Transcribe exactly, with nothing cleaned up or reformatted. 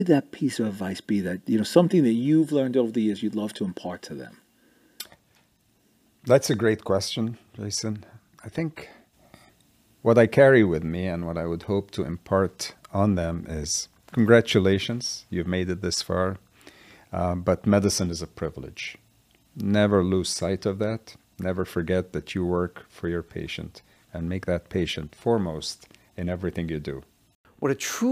that piece of advice be that, you know, something that you've learned over the years you'd love to impart to them? That's a great question, Jason. I think what I carry with me and what I would hope to impart on them is congratulations, you've made it this far, uh, but medicine is a privilege. Never lose sight of that. Never forget that you work for your patient and make that patient foremost in everything you do. What a true